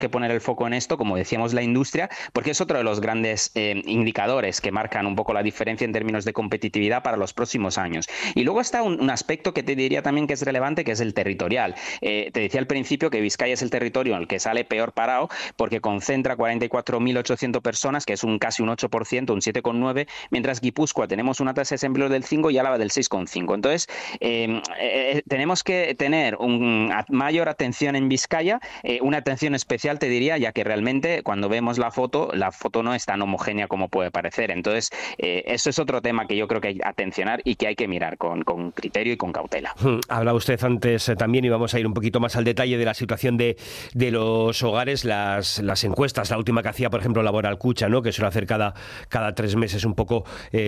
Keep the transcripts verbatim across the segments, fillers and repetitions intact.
que poner el foco en esto, como decíamos, la industria, porque es otro de los grandes eh, indicadores que marcan un poco la diferencia en términos de competitividad para los próximos años. Y luego está un, un aspecto que te diría también que es relevante, que es el territorial. Eh, te decía al principio que Vizcaya es el territorio en el que sale peor parado porque concentra cuarenta y cuatro mil ochocientas personas, que es un casi un ocho por ciento, un siete coma nueve, mientras Guipúzcoa tenemos una tasa de desempleo del cinco y Álava del seis coma cinco. Entonces, eh, eh, tenemos que tener una mayor atención en Vizcaya, eh, una atención especial, te diría, ya que realmente cuando vemos la foto, la foto no es tan homogénea como puede parecer. Entonces, eh, eso es otro tema que yo creo que hay que atencionar y que hay que mirar con, con criterio y con cautela. Hablaba usted antes eh, también, y vamos a ir un poquito más al detalle de la situación de, de los hogares, las, las encuestas, la última que hacía, por ejemplo, Laboral Cucha, ¿no?, que suele hacer cada, cada tres meses un poco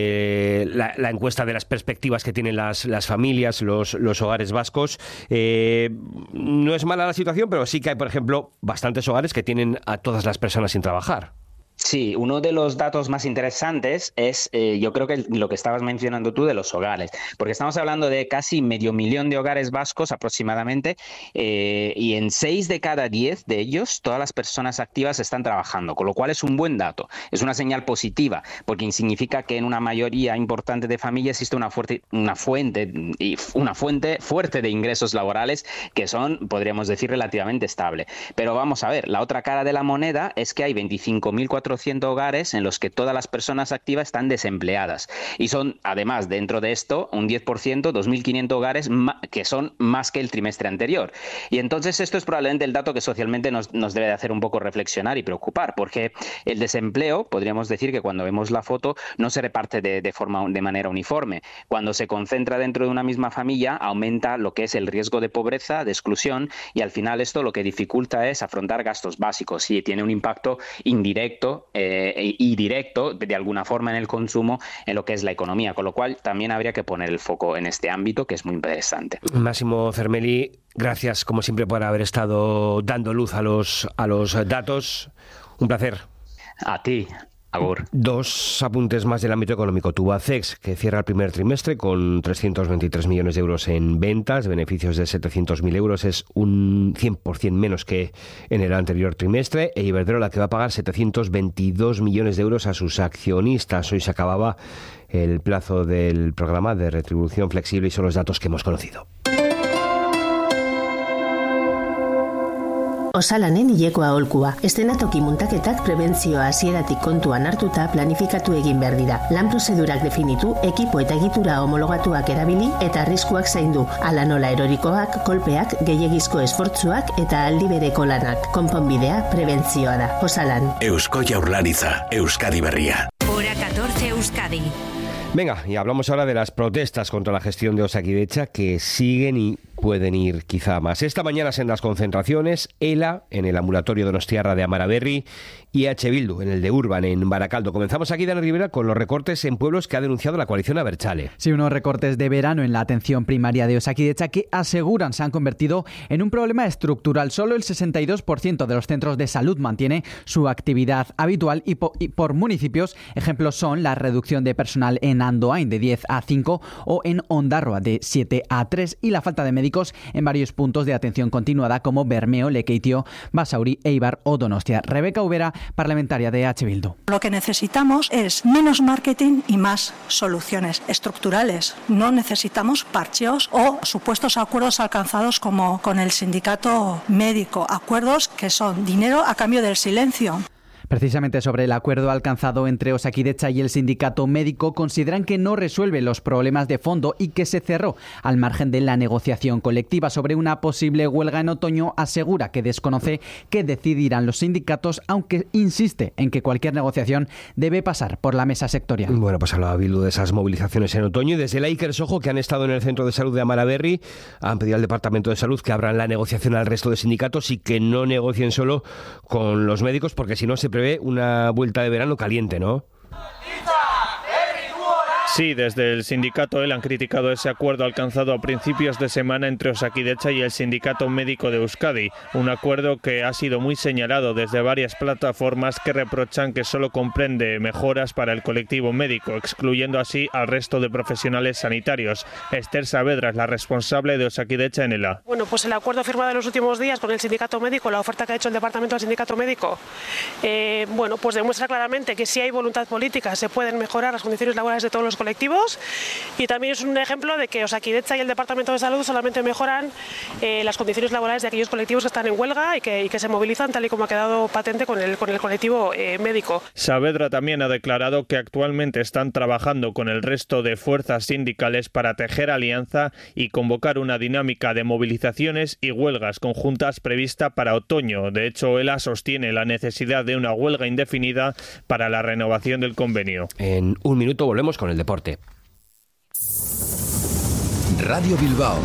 eh, la, la encuesta de las perspectivas que tienen las, las familias, los, los hogares vascos. Eh, no es mala la situación, pero sí que hay, por ejemplo, bastantes hogares que tienen a todas las personas sin trabajar. Sí, uno de los datos más interesantes es, eh, yo creo que lo que estabas mencionando tú de los hogares, porque estamos hablando de casi medio millón de hogares vascos aproximadamente, eh, y en seis de cada diez de ellos todas las personas activas están trabajando, con lo cual es un buen dato, es una señal positiva, porque significa que en una mayoría importante de familias existe una fuerte, una fuente y una fuente fuerte de ingresos laborales que son, podríamos decir, relativamente estable. Pero vamos a ver, la otra cara de la moneda es que hay veinticinco mil cuatrocientos hogares en los que todas las personas activas están desempleadas. Y son, además, dentro de esto, un diez por ciento, dos mil quinientos hogares que son más que el trimestre anterior. Y entonces esto es probablemente el dato que socialmente nos, nos debe de hacer un poco reflexionar y preocupar, porque el desempleo, podríamos decir que cuando vemos la foto, no se reparte de, de, forma, de manera uniforme. Cuando se concentra dentro de una misma familia, aumenta lo que es el riesgo de pobreza, de exclusión, y al final esto lo que dificulta es afrontar gastos básicos y tiene un impacto indirecto Eh, y directo, de alguna forma, en el consumo, en lo que es la economía, con lo cual también habría que poner el foco en este ámbito, que es muy interesante. Máximo Cermeli, gracias como siempre por haber estado dando luz a los, a los datos. Un placer. A ti. Agur. Dos apuntes más del ámbito económico. Tubacex, que cierra el primer trimestre con trescientos veintitrés millones de euros en ventas, beneficios de setecientos mil euros, es un cien por ciento menos que en el anterior trimestre. E Iberdrola, que va a pagar setecientos veintidós millones de euros a sus accionistas. Hoy se acababa el plazo del programa de retribución flexible y son los datos que hemos conocido. Osalanen hilekoa aholkua. Eszenatoki muntaketak prebentzioa hasieratik kontuan hartuta planifikatu egin behar dira. Lan prozedurak definitu, ekipo eta egitura homologatuak erabili eta arriskuak zaindu. Hala nola erorikoak, kolpeak, gehiegizko esfortzuak eta aldi bereko lanak. Konponbidea prebentzioa da. Osalan. Eusko Jaurlaritza, Euskadi Berria. Hora catorce Euskadi. Venga, y hablamos ahora de las protestas contra la gestión de Osakidetza, que siguen y pueden ir quizá más. Esta mañana en las concentraciones, ELA en el ambulatorio donostiarra de Amaraberri y H. Bildu en el de Urban en Baracaldo. Comenzamos aquí, Dani Rivera, con los recortes en pueblos que ha denunciado la coalición Abertzale. Sí, unos recortes de verano en la atención primaria de Osakidetza que aseguran se han convertido en un problema estructural. Solo el sesenta y dos por ciento de los centros de salud mantiene su actividad habitual y, po- y por municipios, ejemplos son la reducción de personal en Andoain de diez a cinco o en Ondarroa de siete a tres y la falta de médicos en varios puntos de atención continuada como Bermeo, Lekeitio, Basauri, Eibar o Donostia. Rebeca Ubera, parlamentaria de H. Bildu. Lo que necesitamos es menos marketing y más soluciones estructurales. No necesitamos parcheos o supuestos acuerdos alcanzados como con el sindicato médico. Acuerdos que son dinero a cambio del silencio. Precisamente sobre el acuerdo alcanzado entre Osakidetza y el sindicato médico, consideran que no resuelve los problemas de fondo y que se cerró al margen de la negociación colectiva. Sobre una posible huelga en otoño, asegura que desconoce qué decidirán los sindicatos, aunque insiste en que cualquier negociación debe pasar por la mesa sectorial. Bueno, pues hablaba Bildu de esas movilizaciones en otoño y desde el Iker Sojo, que han estado en el centro de salud de Amaraberri, han pedido al Departamento de Salud que abran la negociación al resto de sindicatos y que no negocien solo con los médicos, porque si no se prevé una vuelta de verano caliente, ¿no? Sí, desde el sindicato EL han criticado ese acuerdo alcanzado a principios de semana entre Osakidetza y el Sindicato Médico de Euskadi, un acuerdo que ha sido muy señalado desde varias plataformas que reprochan que solo comprende mejoras para el colectivo médico, excluyendo así al resto de profesionales sanitarios. Esther Saavedra es la responsable de Osakidetza en ELA. Bueno, pues el acuerdo firmado en los últimos días con el Sindicato Médico, la oferta que ha hecho el Departamento del Sindicato Médico, eh, bueno, pues demuestra claramente que si hay voluntad política se pueden mejorar las condiciones laborales de todos los colectivos, y también es un ejemplo de que Osakidetza y el Departamento de Salud solamente mejoran eh, las condiciones laborales de aquellos colectivos que están en huelga y que, y que se movilizan, tal y como ha quedado patente con el, con el colectivo eh, médico. Saavedra también ha declarado que actualmente están trabajando con el resto de fuerzas sindicales para tejer alianza y convocar una dinámica de movilizaciones y huelgas conjuntas prevista para otoño. De hecho, ELA sostiene la necesidad de una huelga indefinida para la renovación del convenio. En un minuto volvemos con el deporte. Radio Bilbao